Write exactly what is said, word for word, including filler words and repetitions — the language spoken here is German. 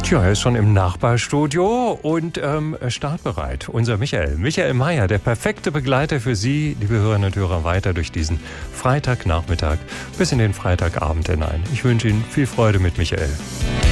Tja, er ist schon im Nachbarstudio und ähm, startbereit. Unser Michael, Michael Mayer, der perfekte Begleiter für Sie, liebe Hörerinnen und Hörer, weiter durch diesen Freitagnachmittag bis in den Freitagabend hinein. Ich wünsche Ihnen viel Freude mit Michael.